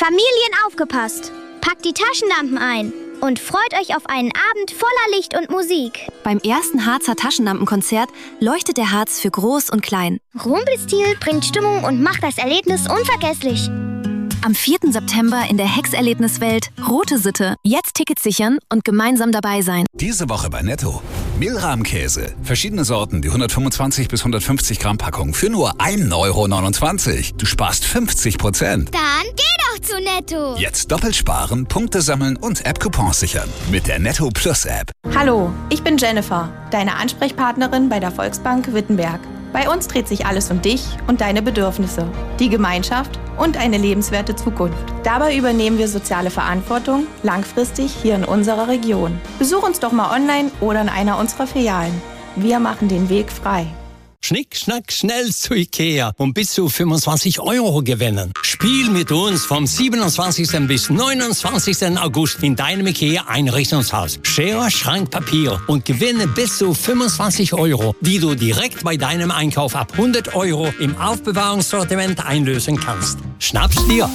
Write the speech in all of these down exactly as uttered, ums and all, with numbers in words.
Familien aufgepasst! Packt die Taschenlampen ein und freut euch auf einen Abend voller Licht und Musik. Beim ersten Harzer Taschenlampenkonzert leuchtet der Harz für Groß und Klein. Rumpelstil bringt Stimmung und macht das Erlebnis unvergesslich. Am vierten September in der Hexerlebniswelt Rote Sitte. Jetzt Tickets sichern und gemeinsam dabei sein. Diese Woche bei Netto. Mehlrahmkäse. Verschiedene Sorten, die hundertfünfundzwanzig bis hundertfünfzig Gramm Packung für nur ein Euro neunundzwanzig. Du sparst fünfzig Prozent. Dann geh doch zu Netto. Jetzt doppelt sparen, Punkte sammeln und App-Coupons sichern. Mit der Netto Plus App. Hallo, ich bin Jennifer, deine Ansprechpartnerin bei der Volksbank Wittenberg. Bei uns dreht sich alles um dich und deine Bedürfnisse, die Gemeinschaft und eine lebenswerte Zukunft. Dabei übernehmen wir soziale Verantwortung langfristig hier in unserer Region. Besuch uns doch mal online oder in einer unserer Filialen. Wir machen den Weg frei. Schnick, schnack, schnell zu Ikea und bis zu fünfundzwanzig Euro gewinnen. Spiel mit uns vom siebenundzwanzigsten bis neunundzwanzigsten August in deinem Ikea-Einrichtungshaus. Schere, Schrank, Papier und gewinne bis zu fünfundzwanzig Euro, die du direkt bei deinem Einkauf ab hundert Euro im Aufbewahrungssortiment einlösen kannst. Schnapp's dir!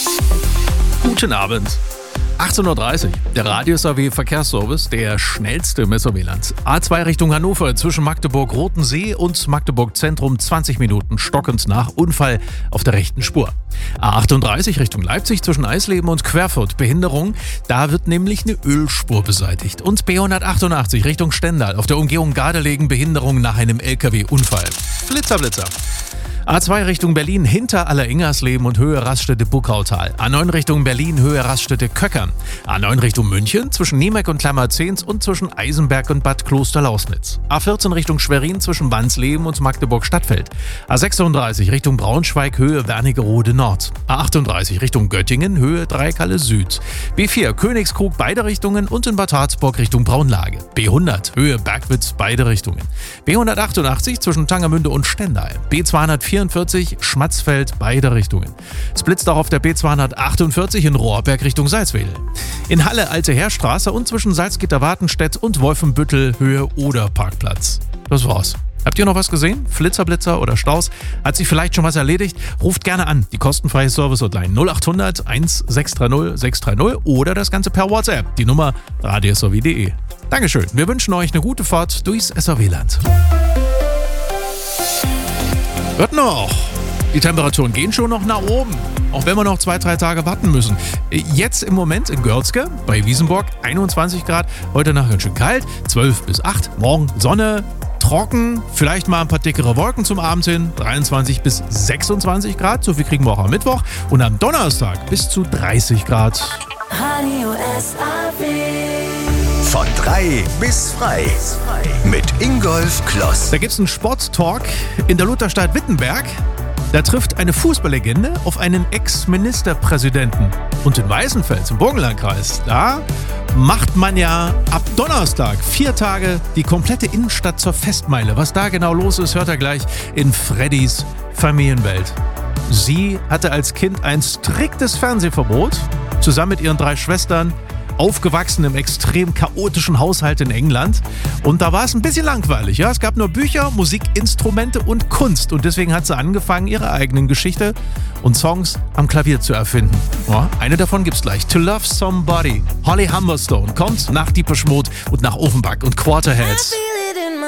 Guten Abend. achtzehn Uhr dreißig, der Radius A W Verkehrsservice, der schnellste im S A W-Land. A zwei Richtung Hannover zwischen Magdeburg-Rotensee und Magdeburg-Zentrum zwanzig Minuten stockend nach Unfall auf der rechten Spur. A achtunddreißig Richtung Leipzig zwischen Eisleben und Querfurt Behinderung, da wird nämlich eine Ölspur beseitigt. Und B hundertachtundachtzig Richtung Stendal auf der Umgehung Gardelegen Behinderung nach einem L K W-Unfall. Blitzer, Blitzer. A zwei Richtung Berlin hinter Alleringersleben und Höhe Raststätte Buckautal. A neun Richtung Berlin Höhe Raststätte Köckern. A neun Richtung München zwischen Niemek und Klammerzehns und zwischen Eisenberg und Bad Klosterlausnitz. A vierzehn Richtung Schwerin zwischen Wansleben und Magdeburg Stadtfeld. A sechsunddreißig Richtung Braunschweig Höhe Wernigerode Nord. A achtunddreißig Richtung Göttingen Höhe Dreikalle Süd. B vier Königskrug beide Richtungen und in Bad Harzburg Richtung Braunlage. B hundert Höhe Bergwitz beide Richtungen. B hundertachtundachtzig zwischen Tangermünde und Stendal. B zweihundertvierundvierzig Schmatzfeld beide Richtungen. Es blitzt auch auf der B zweihundertachtundvierzig in Rohrberg Richtung Salzwedel. In Halle Alte Heerstraße und zwischen Salzgitter-Wartenstedt und Wolfenbüttel Höhe Oder Parkplatz. Das war's. Habt ihr noch was gesehen? Flitzer, Blitzer oder Staus? Hat sich vielleicht schon was erledigt? Ruft gerne an. Die kostenfreie Service-Hotline null achthundert eintausendsechshundertdreißig sechshundertdreißig oder das Ganze per WhatsApp. Die Nummer radius a w punkt d e. Dankeschön. Wir wünschen euch eine gute Fahrt durchs S A W-Land. Hört noch! Die Temperaturen gehen schon noch nach oben, auch wenn wir noch zwei, drei Tage warten müssen. Jetzt im Moment in Görzke bei Wiesenburg einundzwanzig Grad, heute Nacht ganz schön kalt, zwölf bis acht, morgen Sonne, trocken, vielleicht mal ein paar dickere Wolken zum Abend hin, dreiundzwanzig bis sechsundzwanzig Grad, so viel kriegen wir auch am Mittwoch und am Donnerstag bis zu dreißig Grad. Radio S A W. Von drei bis frei. Mit Ingolf Kloss. Da gibt's einen Sporttalk in der Lutherstadt Wittenberg. Da trifft eine Fußballlegende auf einen Ex-Ministerpräsidenten. Und in Weißenfels im Burgenlandkreis, da macht man ja ab Donnerstag vier Tage die komplette Innenstadt zur Festmeile. Was da genau los ist, hört ihr gleich in Freddys Familienwelt. Sie hatte als Kind ein striktes Fernsehverbot, zusammen mit ihren drei Schwestern, aufgewachsen im extrem chaotischen Haushalt in England. Und da war es ein bisschen langweilig. Ja? Es gab nur Bücher, Musik, Instrumente und Kunst. Und deswegen hat sie angefangen, ihre eigenen Geschichte und Songs am Klavier zu erfinden. Ja, eine davon gibt's gleich. To Love Somebody. Holly Humberstone kommt nach Deepesh Mode und nach Offenbach und Quarterheads.